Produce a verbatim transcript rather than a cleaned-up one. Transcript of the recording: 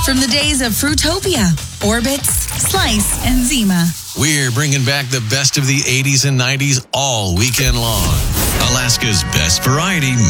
From the days of Fruitopia, Orbits, Slice, and Zima. We're bringing back the best of the eighties and nineties all weekend long. Alaska's best variety